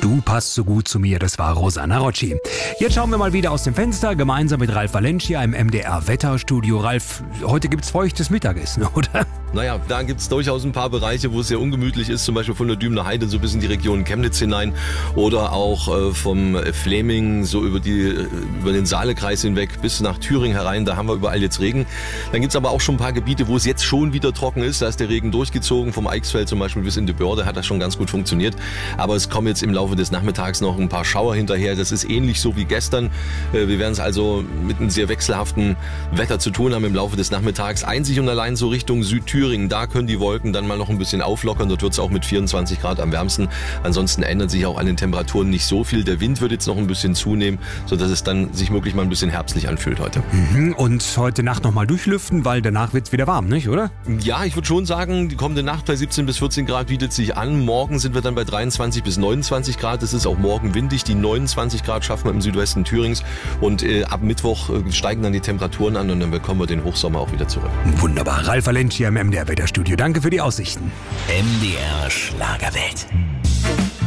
Du passt so gut zu mir, das war Rosanna Rocci. Jetzt schauen wir mal wieder aus dem Fenster, gemeinsam mit Ralf Valencia im MDR-Wetterstudio. Ralf, heute gibt's feuchtes Mittagessen, oder? Naja, da gibt's durchaus ein paar Bereiche, wo es sehr ungemütlich ist, zum Beispiel von der Dübener Heide so bis in die Region Chemnitz hinein oder auch vom Fläming so über den Saalekreis hinweg bis nach Thüringen herein, da haben wir überall jetzt Regen. Dann gibt's aber auch schon ein paar Gebiete, wo es jetzt schon wieder trocken ist, da ist der Regen durchgezogen, vom Eichsfeld zum Beispiel bis in die Börde hat das schon ganz gut funktioniert, aber es kommen jetzt im Laufe des Nachmittags noch ein paar Schauer hinterher, das ist ähnlich so wie gestern. Wir werden es also mit einem sehr wechselhaften Wetter zu tun haben im Laufe des Nachmittags, einzig und allein so Richtung Südthüringen. Da können die Wolken dann mal noch ein bisschen auflockern. Dort wird es auch mit 24 Grad am wärmsten. Ansonsten ändert sich auch an den Temperaturen nicht so viel. Der Wind wird jetzt noch ein bisschen zunehmen, sodass es dann sich wirklich mal ein bisschen herbstlich anfühlt heute. Und heute Nacht noch mal durchlüften, weil danach wird es wieder warm, nicht, oder? Ja, ich würde schon sagen, die kommende Nacht bei 17 bis 14 Grad bietet sich an. Morgen sind wir dann bei 23 bis 29 Grad. Es ist auch morgen windig. Die 29 Grad schaffen wir im Südwesten Thürings. Und ab Mittwoch steigen dann die Temperaturen an und dann bekommen wir den Hochsommer auch wieder zurück. Wunderbar. Ralf Valencia im MDR-Wetterstudio. Danke für die Aussichten. MDR Schlagerwelt.